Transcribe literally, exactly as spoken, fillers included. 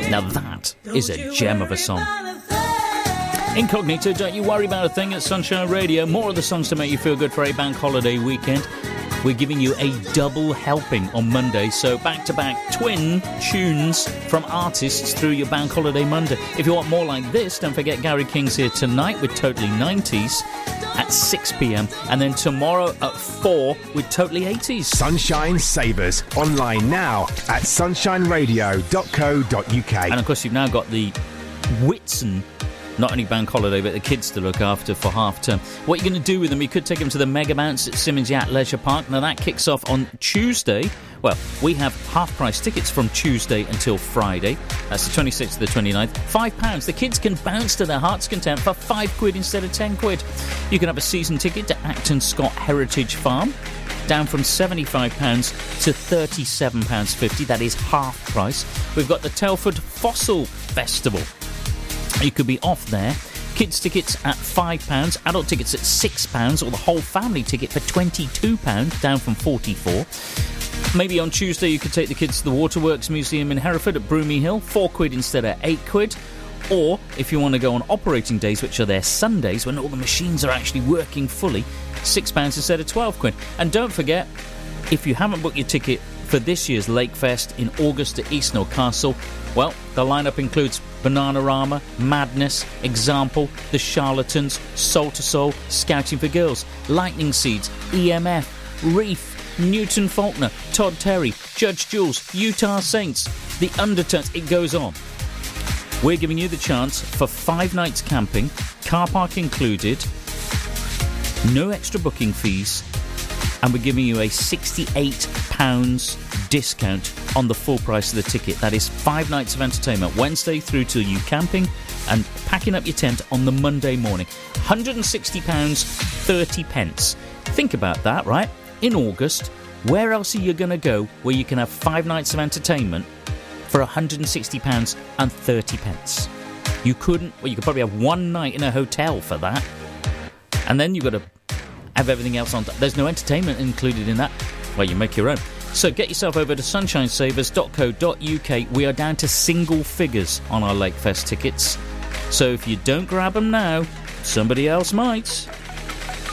Now that is a gem of a song. Incognito, Don't You Worry About a Thing at Sunshine Radio. More of the songs to make you feel good for a bank holiday weekend. We're giving you a double helping on Monday, so back-to-back twin tunes from artists through your bank holiday Monday. If you want more like this, don't forget Gary King's here tonight with Totally nineties at six p.m. and then tomorrow at four with Totally eighties. Sunshine Savers, online now at sunshine radio dot co dot uk. And of course, you've now got the Whitsun, not only bank holiday, but the kids to look after for half term. What are you going to do with them? You could take them to the Mega Bounce at Simmons Yacht Leisure Park. Now, that kicks off on Tuesday. Well, we have half-price tickets from Tuesday until Friday. That's the twenty-sixth to the twenty-ninth. Five pounds. The kids can bounce to their heart's content for five quid instead of ten quid. You can have a season ticket to Acton Scott Heritage Farm, down from seventy-five pounds to thirty-seven pounds fifty. That is half price. We've got the Telford Fossil Festival. You could be off there. Kids tickets at five pounds, adult tickets at six pounds, or the whole family ticket for twenty-two pounds, down from forty-four pounds. Maybe on Tuesday you could take the kids to the Waterworks Museum in Hereford at Broomy Hill, four quid instead of eight quid. Or if you want to go on operating days, which are their Sundays, when all the machines are actually working fully, six pounds instead of twelve quid. And don't forget, if you haven't booked your ticket for this year's Lakefest in August at Eastnell Castle, well, the lineup includes Bananarama, Madness, Example, The Charlatans, Soul to Soul, Scouting for Girls, Lightning Seeds, E M F, Reef, Newton Faulkner, Todd Terry, Judge Jules, Utah Saints, The Undertones. It goes on. We're giving you the chance for five nights camping, car park included, no extra booking fees, and we're giving you a sixty-eight pounds discount on the full price of the ticket. That is five nights of entertainment, Wednesday through till you camping and packing up your tent on the Monday morning. one hundred sixty pounds thirty. Think about that, right? In August, where else are you going to go where you can have five nights of entertainment for one hundred sixty pounds thirty? You couldn't, well, you could probably have one night in a hotel for that. And then you've got to have everything else on. There's no entertainment included in that. Well, you make your own. So get yourself over to sunshine savers dot co dot uk. We are down to single figures on our Lakefest tickets. So if you don't grab them now, somebody else might.